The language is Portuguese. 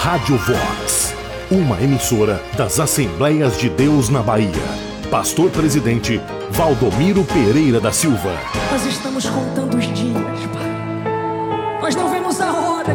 Rádio Vox, uma emissora das Assembleias de Deus na Bahia. Pastor Presidente Valdomiro Pereira da Silva. Nós estamos contando os dias, Pai. Nós não vemos a hora